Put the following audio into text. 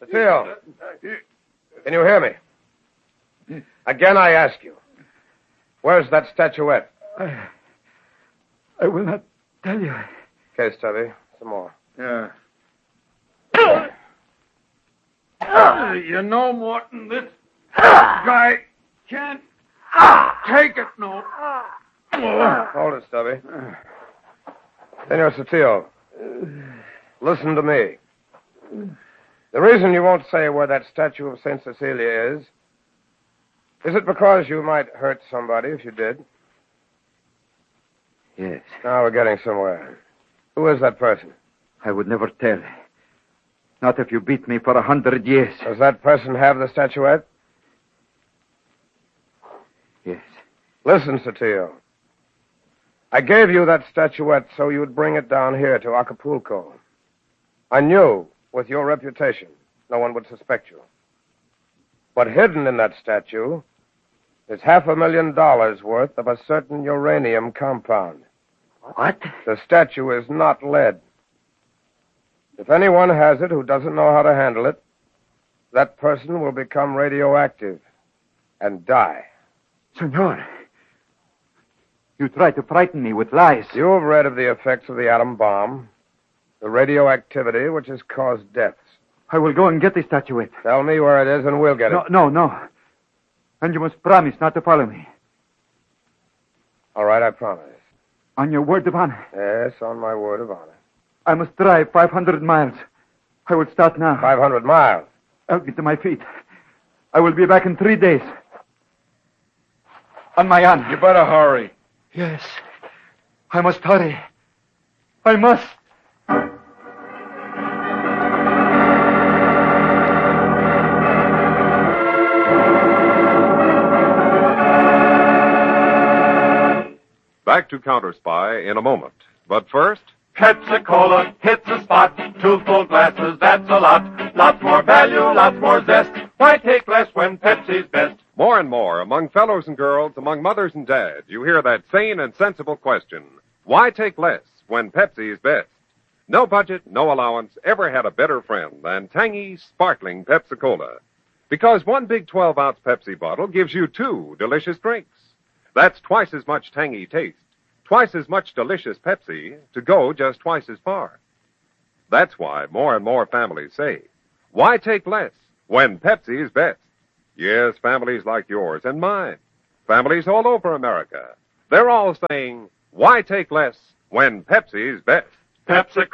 Theo, can you hear me? Again, I ask you, where's that statuette? I will not tell you. Okay, Stubby, some more. Yeah. You know, Morton, this guy can't take it no. Hold it, Stubby. Senor Sotillo, listen to me. The reason you won't say where that statue of St. Cecilia is it because you might hurt somebody if you did? Yes. Now we're getting somewhere. Who is that person? I would never tell. Not if you beat me for 100 years. Does that person have the statuette? Yes. Listen, Sotillo. I gave you that statuette so you'd bring it down here to Acapulco. I knew, with your reputation, no one would suspect you. But hidden in that statue is $500,000 worth of a certain uranium compound. What? The statue is not lead. If anyone has it who doesn't know how to handle it, that person will become radioactive and die. Senor, you try to frighten me with lies. You have read of the effects of the atom bomb, the radioactivity which has caused deaths. I will go and get the statuette. Tell me where it is and we'll get it. No. And you must promise not to follow me. All right, I promise. On your word of honor? Yes, on my word of honor. I must drive 500 miles. I will start now. 500 miles? I'll get to my feet. I will be back in 3 days. On my honor. You better hurry. Yes. I must hurry. I must. Back to Counter Spy in a moment. But first... Pepsi-Cola hits the spot. 2 full glasses, that's a lot. Lots more value, lots more zest. Why take less when Pepsi's best? More and more, among fellows and girls, among mothers and dads, you hear that sane and sensible question. Why take less when Pepsi is best? No budget, no allowance ever had a better friend than tangy, sparkling Pepsi-Cola. Because one big 12-ounce Pepsi bottle gives you 2 delicious drinks. That's twice as much tangy taste, twice as much delicious Pepsi to go just twice as far. That's why more and more families say, why take less when Pepsi is best? Yes, families like yours and mine, families all over America, they're all saying, why take less when Pepsi is best? Pepsi